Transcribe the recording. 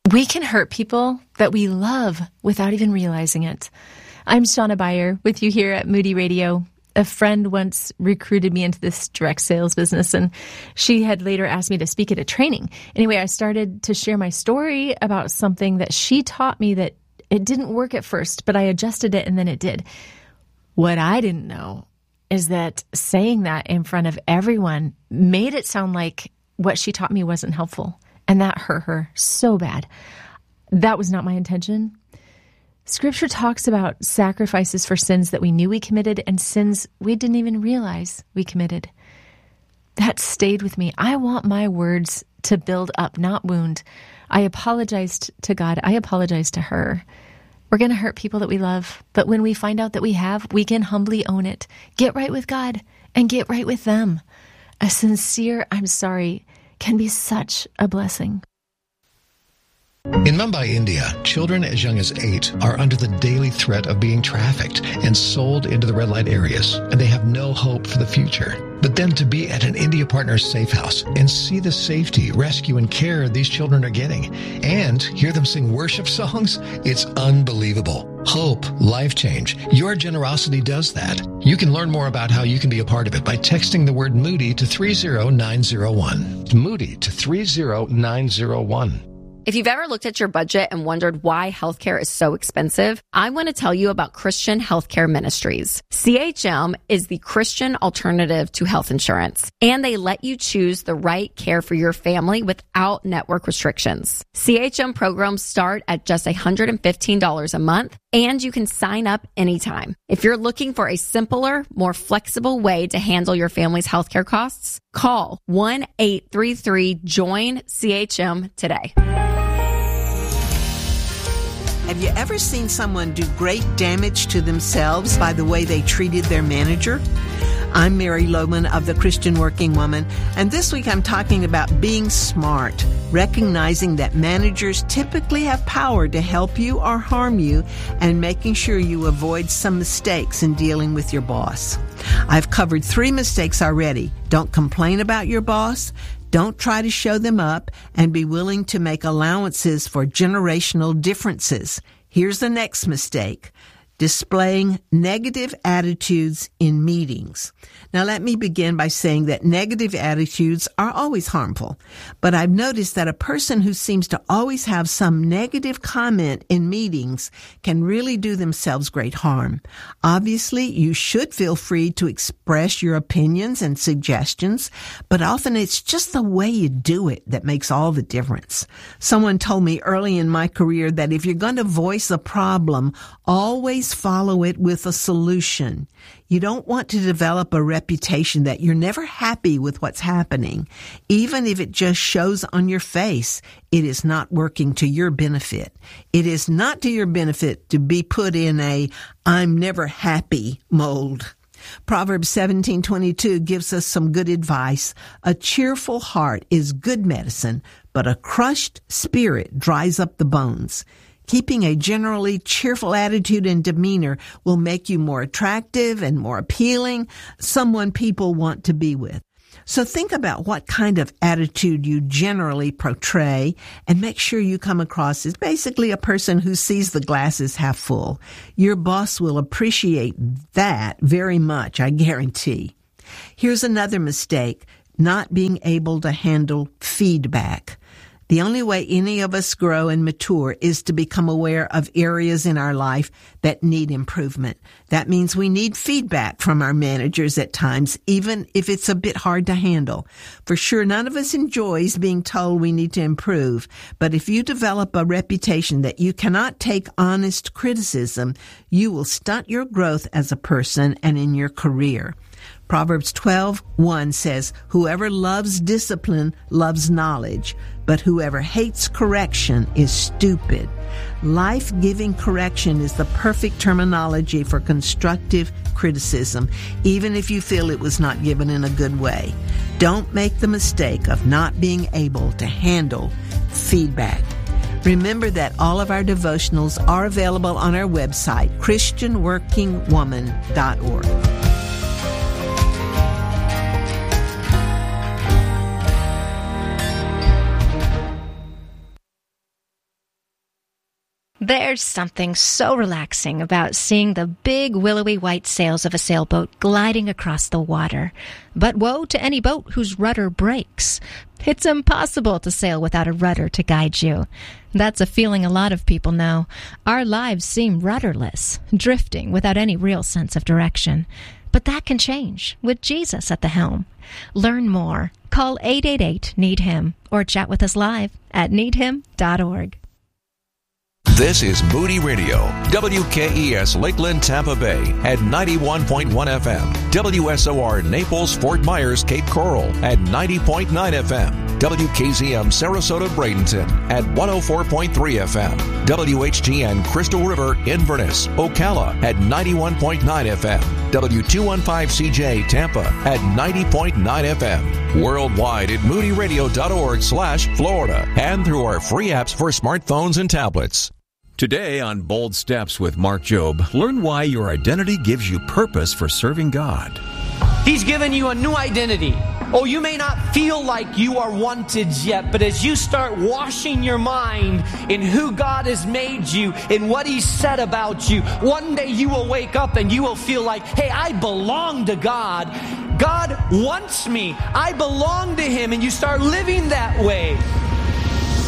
We can hurt people that we love without even realizing it. I'm Shauna Beyer with you here at Moody Radio. A friend once recruited me into this direct sales business, and she had later asked me to speak at a training. Anyway, I started to share my story about something that she taught me that it didn't work at first, but I adjusted it and then it did. What I didn't know is that saying that in front of everyone made it sound like what she taught me wasn't helpful. And that hurt her so bad. That was not my intention. Scripture talks about sacrifices for sins that we knew we committed and sins we didn't even realize we committed. That stayed with me. I want my words to build up, not wound. I apologized to God. I apologized to her. We're going to hurt people that we love. But when we find out that we have, we can humbly own it. Get right with God and get right with them. A sincere, I'm sorry, can be such a blessing. In Mumbai, India, children as young as 8 are under the daily threat of being trafficked and sold into the red light areas, and they have no hope for the future. But then to be at an India Partners safe house and see the safety, rescue, and care these children are getting, and hear them sing worship songs, it's unbelievable. Hope, life change. Your generosity does that. You can learn more about how you can be a part of it by texting the word Moody to 30901. Moody to 30901. If you've ever looked at your budget and wondered why healthcare is so expensive, I want to tell you about Christian Healthcare Ministries. CHM is the Christian alternative to health insurance, and they let you choose the right care for your family without network restrictions. CHM programs start at just $115 a month, and you can sign up anytime. If you're looking for a simpler, more flexible way to handle your family's healthcare costs, call 1-833-JOIN-CHM today. Have you ever seen someone do great damage to themselves by the way they treated their manager? I'm Mary Lohman of the Christian Working Woman, and this week I'm talking about being smart, recognizing that managers typically have power to help you or harm you, and making sure you avoid some mistakes in dealing with your boss. I've covered 3 mistakes already. Don't complain about your boss. Don't try to show them up, and be willing to make allowances for generational differences. Here's the next mistake: displaying negative attitudes in meetings. Now, let me begin by saying that negative attitudes are always harmful, but I've noticed that a person who seems to always have some negative comment in meetings can really do themselves great harm. Obviously, you should feel free to express your opinions and suggestions, but often it's just the way you do it that makes all the difference. Someone told me early in my career that if you're going to voice a problem, always follow it with a solution. You don't want to develop a reputation that you're never happy with what's happening. Even if it just shows on your face, it is not working to your benefit. It is not to your benefit to be put in a "I'm never happy" mold. Proverbs 17:22 gives us some good advice. A cheerful heart is good medicine, but a crushed spirit dries up the bones. Keeping a generally cheerful attitude and demeanor will make you more attractive and more appealing, someone people want to be with. So think about what kind of attitude you generally portray, and make sure you come across as basically a person who sees the glass as half full. Your boss will appreciate that very much, I guarantee. Here's another mistake: not being able to handle feedback. The only way any of us grow and mature is to become aware of areas in our life that need improvement. That means we need feedback from our managers at times, even if it's a bit hard to handle. For sure, none of us enjoys being told we need to improve, but if you develop a reputation that you cannot take honest criticism, you will stunt your growth as a person and in your career. Proverbs 12:1 says, "Whoever loves discipline loves knowledge, but whoever hates correction is stupid." Life-giving correction is the perfect terminology for constructive criticism, even if you feel it was not given in a good way. Don't make the mistake of not being able to handle feedback. Remember that all of our devotionals are available on our website, christianworkingwoman.org. There's something so relaxing about seeing the big willowy white sails of a sailboat gliding across the water. But woe to any boat whose rudder breaks. It's impossible to sail without a rudder to guide you. That's a feeling a lot of people know. Our lives seem rudderless, drifting without any real sense of direction. But that can change with Jesus at the helm. Learn more. Call 888-NEED-HIM or chat with us live at needhim.org. This is Moody Radio, WKES Lakeland, Tampa Bay at 91.1 FM, WSOR Naples, Fort Myers, Cape Coral at 90.9 FM, WKZM Sarasota, Bradenton at 104.3 FM, WHTN Crystal River, Inverness, Ocala at 91.9 FM, W215CJ Tampa at 90.9 FM, worldwide at moodyradio.org/Florida, and through our free apps for smartphones and tablets. Today on Bold Steps with Mark Jobe, learn why your identity gives you purpose for serving God. He's given you a new identity. Oh, you may not feel like you are wanted yet, but as you start washing your mind in who God has made you, in what He said about you, one day you will wake up and you will feel like, hey, I belong to God. God wants me. I belong to Him. And you start living that way.